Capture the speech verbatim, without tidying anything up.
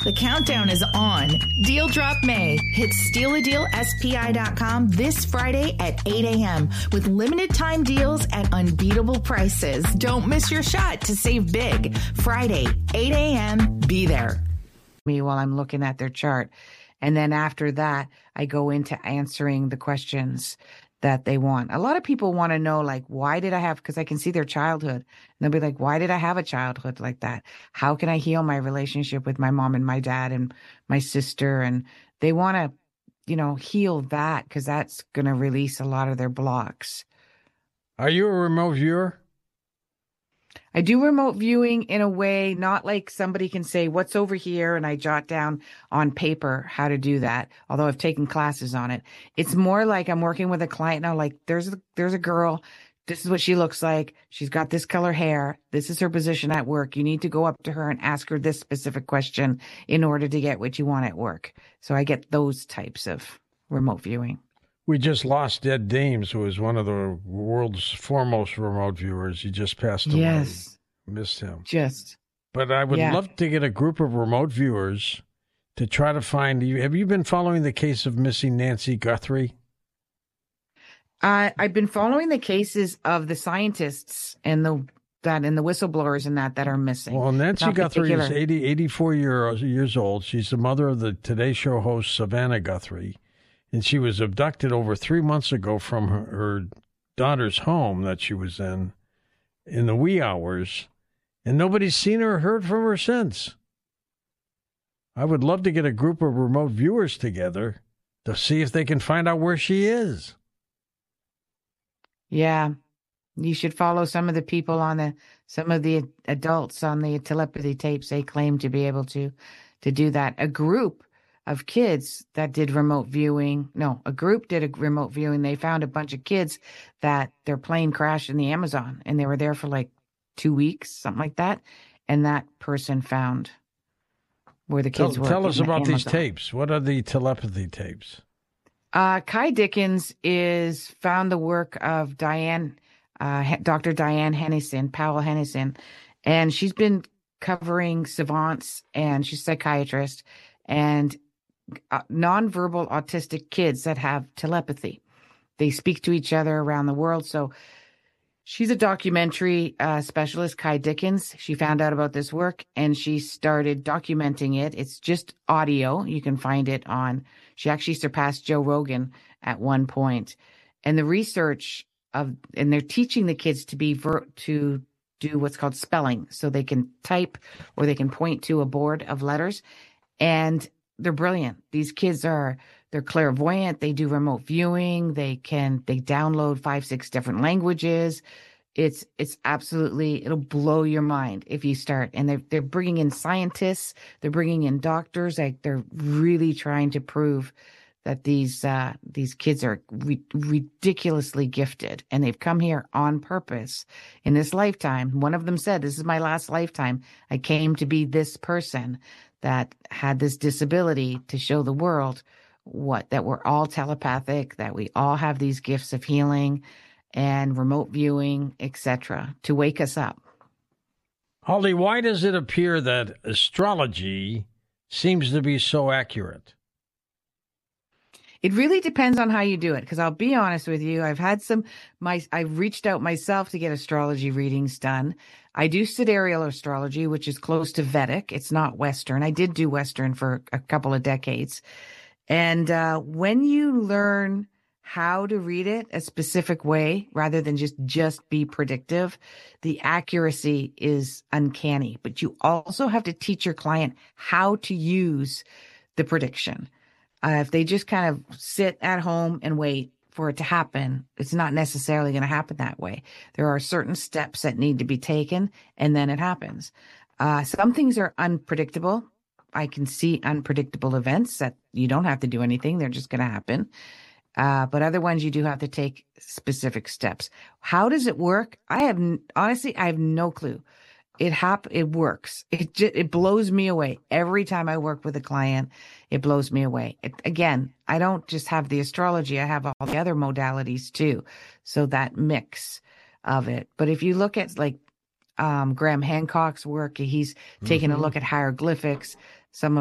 The countdown is on. Deal Drop May. Hit steal a deal S P I dot com this Friday at eight a.m. with limited time deals at unbeatable prices. Don't miss your shot to save big. Friday, eight a.m. Be there. Me while I'm looking at their chart. And then after that, I go into answering the questions that they want. A lot of people want to know, like, why did I have, because I can see their childhood. And they'll be like, why did I have a childhood like that? How can I heal my relationship with my mom and my dad and my sister? And they want to, you know, heal that because that's going to release a lot of their blocks. Are you a remote viewer? I do remote viewing in a way, not like somebody can say what's over here and I jot down on paper how to do that. Although I've taken classes on it. It's more like I'm working with a client now, like there's a, there's a girl. This is what she looks like. She's got this color hair. This is her position at work. You need to go up to her and ask her this specific question in order to get what you want at work. So I get those types of remote viewing. We just lost Ed Dames, who was one of the world's foremost remote viewers. He just passed away. Yes. Missed him. Just. But I would yeah. love to get a group of remote viewers to try to find you. Have you been following the case of missing Nancy Guthrie? Uh, I've been following the cases of the scientists and the that and the whistleblowers and that that are missing. Well, Nancy Not Guthrie particular. is eighty, eighty-four year, years old. She's the mother of the Today Show host Savannah Guthrie. And she was abducted over three months ago from her, her daughter's home that she was in, in the wee hours. And nobody's seen her or heard from her since. I would love to get a group of remote viewers together to see if they can find out where she is. Yeah. You should follow some of the people on the, some of the adults on the telepathy tapes. They claim to be able to, to do that. A group of kids that did remote viewing. No, a group did a remote viewing. They found a bunch of kids that their plane crashed in the Amazon and they were there for like two weeks, something like that. And that person found where the kids tell, were. Tell us the about Amazon. these tapes. What are the telepathy tapes? Uh, Kai Dickens is found the work of Diane, uh, Doctor Diane Hennison, Powell Hennison, and she's been covering savants and she's a psychiatrist and Uh, nonverbal autistic kids that have telepathy. They speak to each other around the world. So she's a documentary uh, specialist, Kai Dickens. She found out about this work and she started documenting it. It's just audio. You can find it on, she actually surpassed Joe Rogan at one point. And the research of, and they're teaching the kids to be, ver, to do what's called spelling. So they can type or they can point to a board of letters. And they're brilliant. These kids are, they're clairvoyant. They do remote viewing. They can, they download five, six different languages. It's, it's absolutely, it'll blow your mind if you start. And they're, they're bringing in scientists. They're bringing in doctors. Like they're really trying to prove that these, uh, these kids are re- ridiculously gifted and they've come here on purpose in this lifetime. One of them said, this is my last lifetime. I came to be this person that had this disability to show the world what, that we're all telepathic, that we all have these gifts of healing and remote viewing, et cetera, to wake us up. Holly, why does it appear that astrology seems to be so accurate? It really depends on how you do it. Because I'll be honest with you, I've had some, my, I've reached out myself to get astrology readings done. I do sidereal astrology, which is close to Vedic. It's not Western. I did do Western for a couple of decades. And uh, when you learn how to read it a specific way, rather than just, just be predictive, the accuracy is uncanny. But you also have to teach your client how to use the prediction. Uh, if they just kind of sit at home and wait for it to happen, it's not necessarily going to happen that way. There are certain steps that need to be taken, and then it happens. Uh, some things are unpredictable. I can see unpredictable events that you don't have to do anything. They're just going to happen. Uh, but other ones, you do have to take specific steps. How does it work? I have, honestly, I have no clue. It hap- It works. It just, it blows me away. Every time I work with a client, it blows me away. It, again, I don't just have the astrology. I have all the other modalities too. So that mix of it. But if you look at like um, Graham Hancock's work, he's taken mm-hmm. a look at hieroglyphics, some of